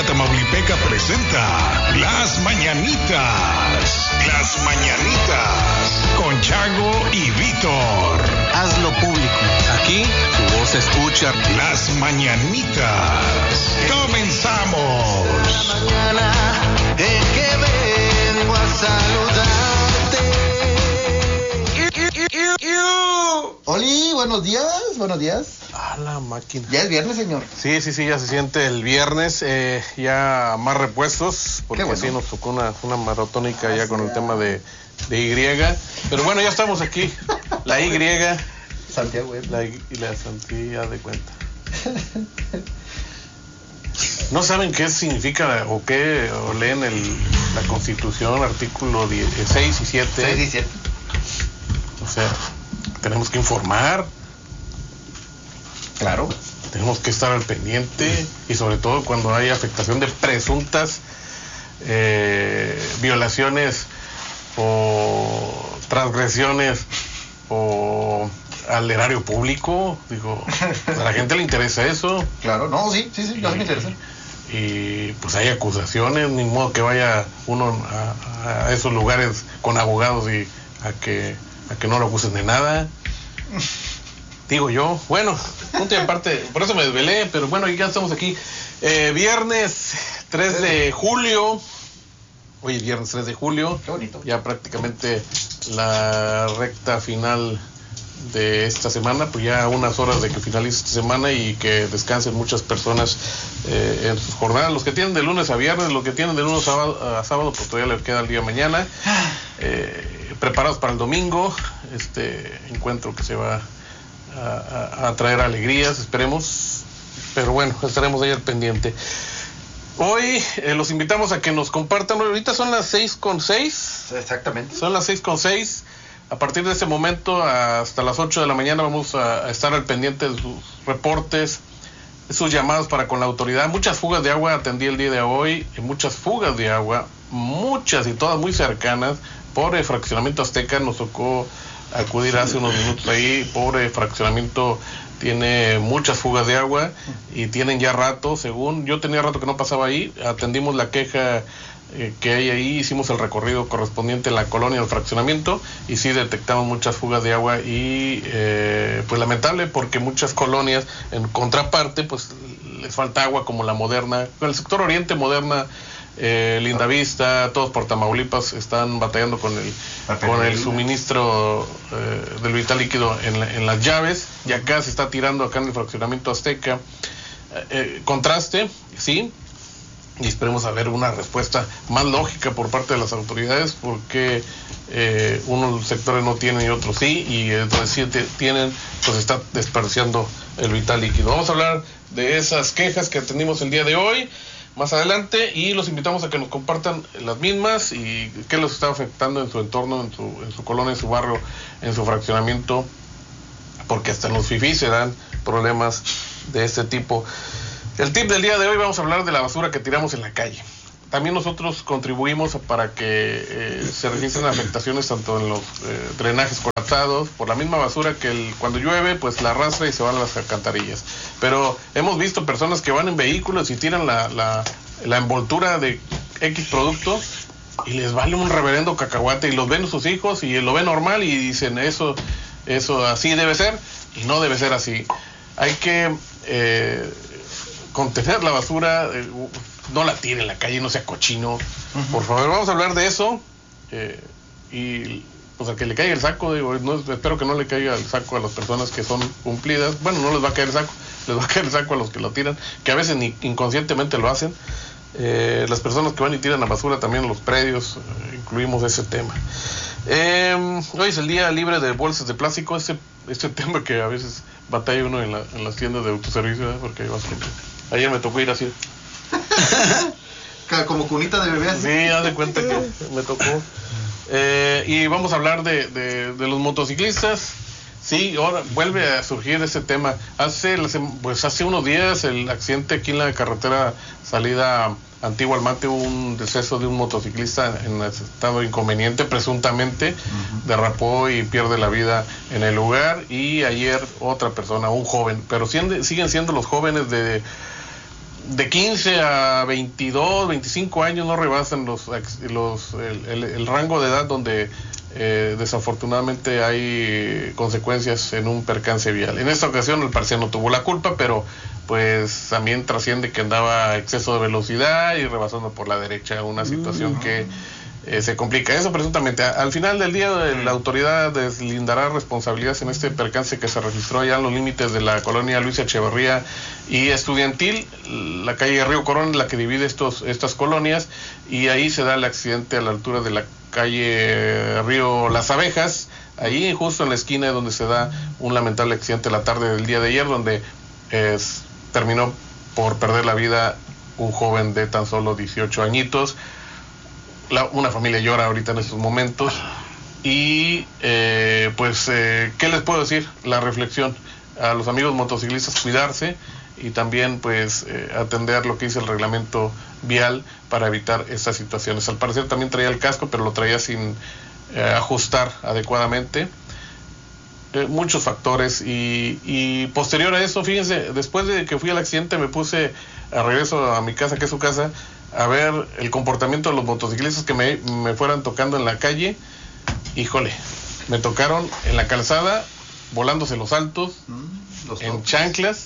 Tamaulipeca presenta Las Mañanitas. Las Mañanitas con Chago y Víctor. Hazlo público. Aquí tu voz se escucha. Las Mañanitas. Comenzamos. La mañana en que vengo a saludarte. Oli, buenos días. A la máquina. Ya es viernes, señor. Sí, ya se siente el viernes, ya más repuestos, porque bueno. sí nos tocó una maratónica ya con el tema de Y. Pero bueno, ya estamos aquí. La Y, Santiago, y la Santilla de cuenta. ¿No saben qué significa o qué o leen la Constitución, artículo 6 y 7? 6 y 7. O sea, tenemos que informar. Claro. Tenemos que estar al pendiente y sobre todo cuando hay afectación de presuntas violaciones o transgresiones o al erario público. Digo, a la gente le interesa eso. Claro, no, sí, no me interesa. Y pues hay acusaciones, ni modo que vaya uno a esos lugares con abogados y a que no lo acusen de nada. Digo yo, bueno, punto y aparte, por eso me desvelé, pero bueno, ya estamos aquí. Viernes 3 de julio. Hoy es viernes 3 de julio. Qué bonito. Ya prácticamente la recta final de esta semana, pues ya unas horas de que finalice esta semana y que descansen muchas personas en sus jornadas. Los que tienen de lunes a viernes, los que tienen de lunes a sábado, pues todavía les queda el día de mañana. Preparados para el domingo, este encuentro que se va a traer alegrías, esperemos, pero bueno, estaremos ahí al pendiente. Hoy los invitamos a que nos compartan. Ahorita son las 6:06. Exactamente. Son las 6:06. A partir de ese momento hasta las 8 de la mañana vamos a estar al pendiente de sus reportes, sus llamados para con la autoridad. Muchas fugas de agua atendí el día de hoy, muchas fugas de agua, muchas y todas muy cercanas. Por el fraccionamiento Azteca nos tocó acudir hace unos minutos ahí. Pobre fraccionamiento, tiene muchas fugas de agua y tienen ya rato, según yo tenía rato que no pasaba ahí. Atendimos la queja que hay ahí, hicimos el recorrido correspondiente en la colonia del fraccionamiento y sí detectamos muchas fugas de agua y pues lamentable, porque muchas colonias en contraparte pues les falta agua, como la Moderna, el sector Oriente, Moderna, Lindavista, todos por Tamaulipas están batallando con el suministro del vital líquido en las llaves, y acá se está tirando acá en el fraccionamiento Azteca. Contraste, sí, y esperemos a ver una respuesta más lógica por parte de las autoridades, porque unos sectores no tienen y otros sí, y entonces sí tienen, pues está desperdiciando el vital líquido. Vamos a hablar de esas quejas que atendimos el día de hoy más adelante, y los invitamos a que nos compartan las mismas y qué los está afectando en su entorno, en su colonia, en su barrio, en su fraccionamiento, porque hasta en los fifís se dan problemas de este tipo. El tip del día de hoy, vamos a hablar de la basura que tiramos en la calle. También nosotros contribuimos para que se registren afectaciones tanto en los drenajes colapsados por la misma basura que cuando llueve pues la arrastra y se van a las alcantarillas. Pero hemos visto personas que van en vehículos y tiran la envoltura de X producto y les vale un reverendo cacahuate, y los ven sus hijos y lo ven normal y dicen eso así debe ser, y no debe ser así. Hay que contener la basura. No la tire en la calle, no sea cochino. Por favor, vamos a hablar de eso. Y pues al que le caiga el saco, digo, espero que no le caiga el saco a las personas que son cumplidas. Bueno, no les va a caer el saco, les va a caer el saco a los que lo tiran, que a veces ni inconscientemente lo hacen. Las personas que van y tiran la basura también en los predios, incluimos ese tema. Hoy es el día libre de bolsas de plástico. Este tema que a veces batalla uno en las tiendas de autoservicio, ¿verdad? Porque hay bastante. Ayer me tocó ir así. Como cunita de bebé. Sí, haz de cuenta que me tocó. Y vamos a hablar de los motociclistas. Sí, ahora vuelve a surgir ese tema. Hace unos días el accidente aquí en la carretera salida Antigua Almate, hubo un deceso de un motociclista en estado inconveniente, presuntamente derrapó y pierde la vida en el lugar. Y ayer otra persona, un joven, pero siguen siendo los jóvenes de de 15 a 22, 25 años no rebasan el rango de edad donde desafortunadamente hay consecuencias en un percance vial. En esta ocasión el parcial no tuvo la culpa, pero pues también trasciende que andaba a exceso de velocidad y rebasando por la derecha, una situación que se complica. Eso presuntamente. Al final del día la autoridad deslindará responsabilidades en este percance que se registró allá en los límites de la colonia Luis Echeverría y Estudiantil, la calle Río Corona, la que divide estas colonias, y ahí se da el accidente a la altura de la calle Río Las Abejas, ahí justo en la esquina donde se da un lamentable accidente la tarde del día de ayer, donde terminó por perder la vida un joven de tan solo 18 añitos. Una familia llora ahorita en estos momentos y ¿qué les puedo decir? La reflexión a los amigos motociclistas: cuidarse y también pues atender lo que dice el reglamento vial para evitar estas situaciones. Al parecer también traía el casco, pero lo traía sin ajustar adecuadamente. Muchos factores y posterior a eso, fíjense, después de que fui al accidente me puse a regreso a mi casa, que es su casa, a ver el comportamiento de los motociclistas que me fueran tocando en la calle. Híjole, me tocaron en la calzada, volándose los altos, en chanclas,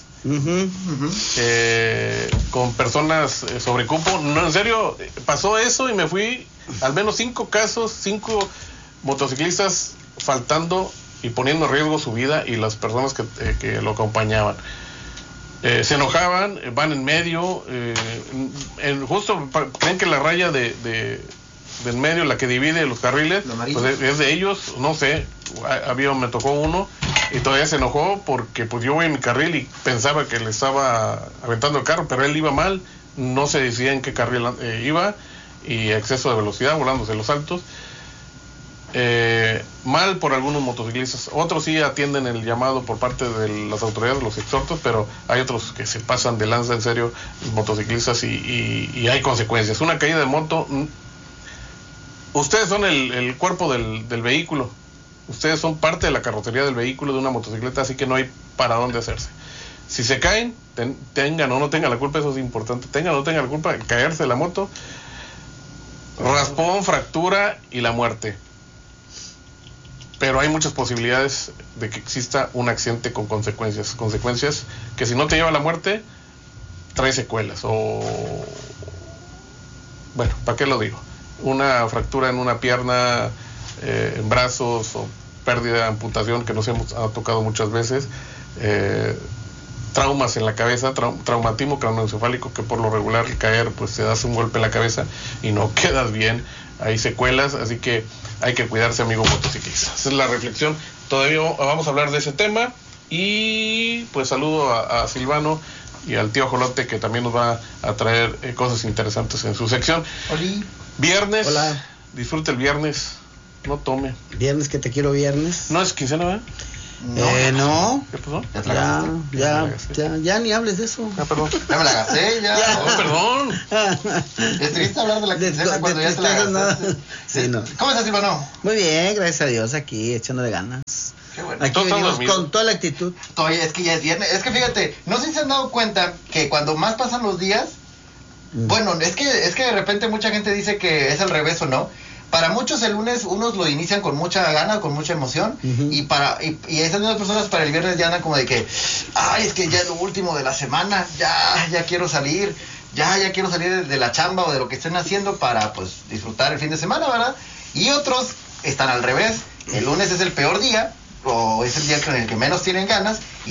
con personas sobre cupo. No, en serio, pasó eso y me fui, al menos 5 motociclistas faltando y poniendo en riesgo su vida y las personas que lo acompañaban. Se enojaban, van en medio, justo creen que la raya del medio, la que divide los carriles, pues es de ellos, no sé, me tocó uno y todavía se enojó porque pues yo voy en mi carril y pensaba que le estaba aventando el carro, pero él iba mal, no se decía en qué carril iba, y exceso de velocidad, volándose los altos. Mal por algunos motociclistas, otros sí atienden el llamado por parte de las autoridades, los exhortos, pero hay otros que se pasan de lanza, en serio, los motociclistas, y hay consecuencias. Una caída de moto, ustedes son el cuerpo del vehículo, ustedes son parte de la carrocería del vehículo de una motocicleta, así que no hay para dónde hacerse. Si se caen, tengan o no tengan la culpa, eso es importante, tengan o no tengan la culpa de caerse de la moto, raspón, fractura y la muerte. Pero hay muchas posibilidades de que exista un accidente con consecuencias que si no te lleva a la muerte, trae secuelas, o bueno, ¿para qué lo digo? Una fractura en una pierna, en brazos, o pérdida, amputación, que nos ha tocado muchas veces, traumas en la cabeza, traumatismo craneoencefálico, que por lo regular al caer pues te das un golpe en la cabeza y no quedas bien, hay secuelas, así que hay que cuidarse, amigo motociclista. Esa es la reflexión. Todavía vamos a hablar de ese tema y pues saludo a Silvano y al tío Jolote, que también nos va a traer cosas interesantes en su sección. Oli. Viernes. Hola. Disfrute el viernes, no tome. Viernes que te quiero viernes. ¿No es quincena, verdad? No. ¿Qué pasó? Ya ni hables de eso. Perdón. Ya me la gasté, ya. Oh, perdón. Es triste hablar de la quincena cuando ya te la gastaste. Sí, no. ¿Cómo estás, Silvano? Muy bien, gracias a Dios, aquí echándole ganas. Qué bueno. Aquí Todos venimos dormidos. con toda la actitud. Todavía es que ya es viernes. Es que fíjate, no sé si se han dado cuenta que cuando más pasan los días, bueno, es que de repente mucha gente dice que es al revés o no. Para muchos el lunes unos lo inician con mucha gana, con mucha emoción, y esas mismas personas para el viernes ya andan como de que, ay, es que ya es lo último de la semana, ya quiero salir, ya quiero salir de la chamba o de lo que estén haciendo para pues disfrutar el fin de semana, ¿verdad? Y otros están al revés, el lunes es el peor día, o es el día en el que menos tienen ganas,